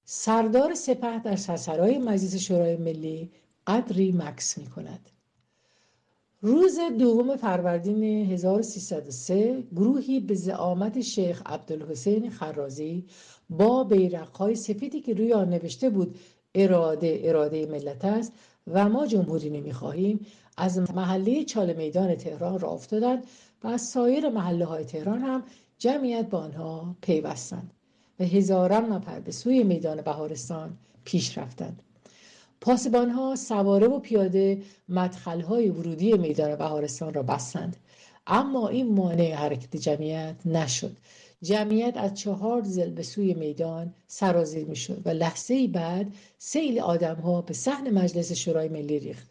سردار سپه در سرسرای مجلس شورای ملی قدری مکث می‌کند. روز 2 فروردین 1303 گروهی به زعامت شیخ عبدالحسین خرازی با بیرق‌های سفیدی که روی آن نوشته بود اراده ملت است و ما جمهوری نمی‌خواهیم، از محله چاله میدان تهران راه افتادند و از سایر محله‌های تهران هم جمعیت با آنها پیوستند و هزاران نفر به سوی میدان بهارستان پیش رفتند. پاسبان‌ها سواره و پیاده مدخل‌های ورودی میدان بهارستان را بستند، اما این مانع حرکت جمعیت نشد. جمعیت از 4 ضلع به سوی میدان سرازیر می‌شد و لحظه‌ای بعد سیل آدم‌ها به صحن مجلس شورای ملی ریخت.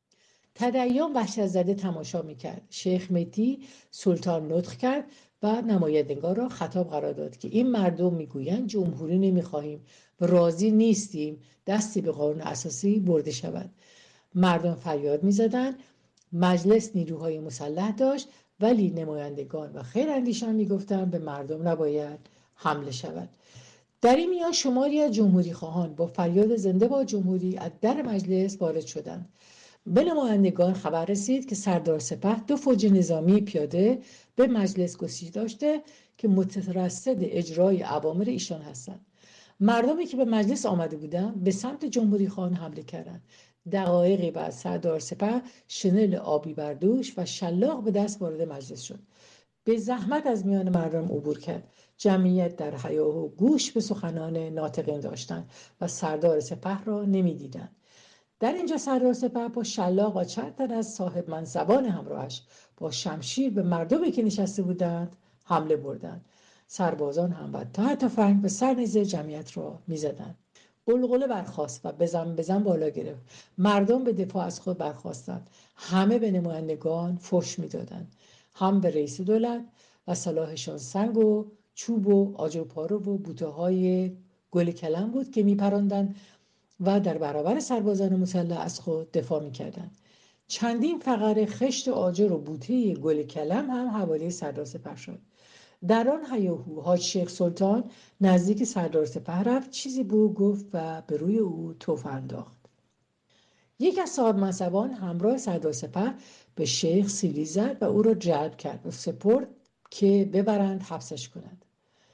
تدیان وحشت زده تماشا می‌کرد. شیخ مهدی سلطان نطق کرد و نمایندگان را خطاب قرار داد که این مردم میگویند جمهوری نمیخواهیم و راضی نیستیم دستی به قانون اساسی برده شود. مردم فریاد میزدند. مجلس نیروهای مسلح داشت، ولی نمایندگان و خیراندیشان میگفتند به مردم نباید حمله شود. در این میان شماری از جمهوری خواهان با فریاد زنده با جمهوری از در مجلس وارد شدند. به نمایندگان خبر رسید که سردار سپه 2 فوج نظامی پیاده به مجلس گسیل داشته که مترصد اجرای اوامر ایشان هستند. مردمی که به مجلس آمده بودند به سمت جمهوری خان حمله کردند. دقایقی بعد سردار سپه شنل آبی بر دوش و شلاق به دست وارد مجلس شد. به زحمت از میان مردم عبور کرد. جمعیت در هیاهو گوش به سخنان ناطقین داشتند و سردار سپه را نمی‌دیدند. در اینجا سردار سپه با شلاق و چند تن از صاحب منصبان همراهش با شمشیر به مردمی که نشسته بودند حمله بردند. سربازان هم با تار تفنگ به سر نیز جمعیت را می‌زدند. غلغله برخاست و بزن بالا گرفت. مردم به دفاع از خود برخاستند. همه به نمایندگان فحش می‌دادند. هم به رئیس دولت و سلاحشان سنگ و چوب و آجر پارو و بوته‌های گل کلم بود که می‌پراندند و در برابر سربازان مسلح از خود دفاع می‌کردند. چندین فقره خشت آجر و بوته گل کلم هم حوالی سردار سپه شد. در آن هیاهو حاج شیخ سلطان نزدیک سردار سپه رفت، چیزی به او گفت و به روی او تف انداخت. یکی از صاحب منصبان همراه سردار سپه به شیخ سیلی زد و او را جلب کرد و سپرد که ببرند حبسش کنند.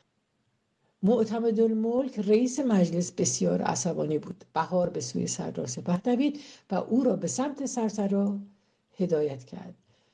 معتمدالملک رئیس مجلس بسیار عصبانی بود. بهار به سوی سردار سپه دوید و او را به سمت سرسرا هدایت کرد.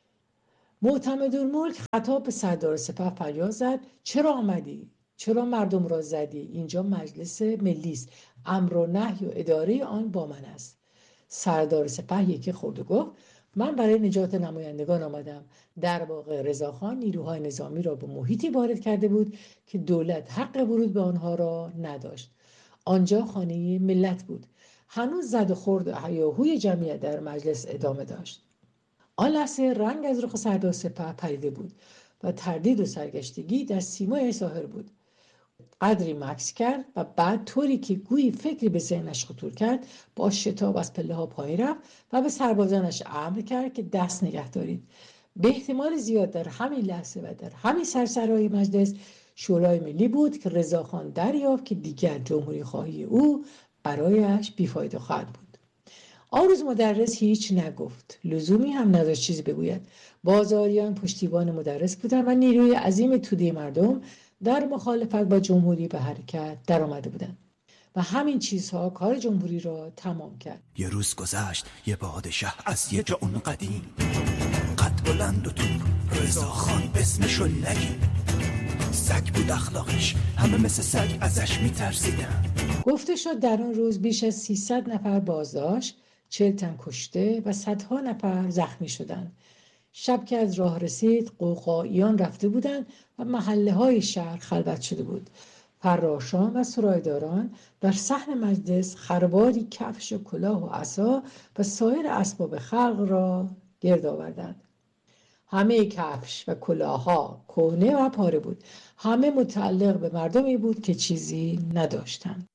معتمدالملک خطاب به سردار سپه فریاد زد: چرا آمدی؟ چرا مردم را زدی؟ اینجا مجلس ملی است. امر و نهی و اداره آن با من است. سردار سپه یکی خورد و گفت: من برای نجات نمایندگان آمدم. در واقع رضاخان نیروهای نظامی را به محیطی وارد کرده بود که دولت حق ورود به آنها را نداشت. آنجا خانه ملت بود. هنوز زد و خورد و هیاهوی جمعیت در مجلس ادامه داشت. آن لحظه رنگ از رخ سردار سپه پریده بود و تردید و سرگشتگی در سیمای ظاهر بود. قدری مکث کرد و بعد طوری که گویی فکری به ذهنش خطور کرد با شتاب از پله ها پایین رفت و به سربازانش امر کرد که دست نگه دارید. به احتمال زیاد در همین لحظه و در همین سرسرای مجلس شورای ملی بود که رضاخان دریافت که دیگر جمهوری خواهی او برایش بیفایده خواهد بود. آن روز مدرس هیچ نگفت. لزومی هم نداشت چیزی بگوید. بازاریان پشتیبان مدرس بودند و نیروی عظیم توده مردم در مخالفت با جمهوری به حرکت در آمده بودند و همین چیزها کار جمهوری را تمام کرد. یه روز گذشت یه پادشاه از یه جا اون قدیم، قد بلند و تو رضاخان اسمشو نگیم. سگ بود اخلاقش، همه مثل سگ ازش میترسیدن. گفته شد در آن روز بیش از 300 نفر بازداشت، 40 تن کشته و صدها نفر زخمی شدند. شب که از راه رسید قوقاییان رفته بودند و محله‌های شهر خلوت شده بود. فراشان و سرایداران در صحن مجلس خرواری کفش و کلاه و عصا و سایر اسباب خلق را گرد آوردند. همه کفش و کلاه‌ها کهنه و پاره بود. همه متعلق به مردمی بود که چیزی نداشتند.